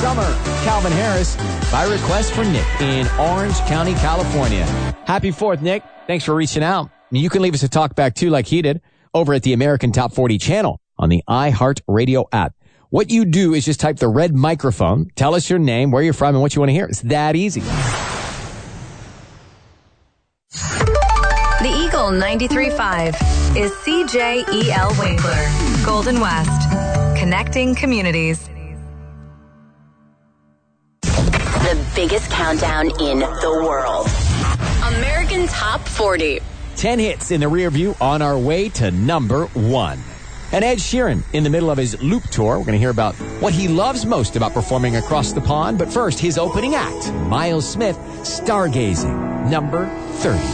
Summer, Calvin Harris, by request for Nick in Orange County, California. Happy 4th, Nick. Thanks for reaching out. You can leave us a talk back too, like he did, over at the American Top 40 channel on the iHeartRadio app. What you do is just type the red microphone, tell us your name, where you're from, and what you want to hear. It's that easy. The Eagle 93.5 is CJEL Winkler, Golden West, connecting communities. The biggest countdown in the world. American Top 40. 10 hits in the rear view on our way to number 1. And Ed Sheeran in the middle of his Loop tour. We're going to hear about what he loves most about performing across the pond. But first, his opening act, Miles Smith, Stargazing, number 30.